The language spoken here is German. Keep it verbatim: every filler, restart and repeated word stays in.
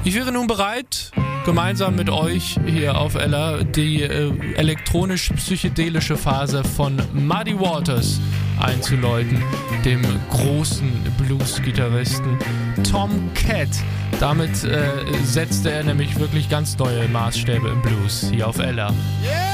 Ich wäre nun bereit, gemeinsam mit euch hier auf Ella die äh, elektronisch-psychedelische Phase von Muddy Waters einzuläuten, dem großen Blues-Gitarristen Tom Cat. Damit äh, setzte er nämlich wirklich ganz neue Maßstäbe im Blues hier auf Ella. Yeah!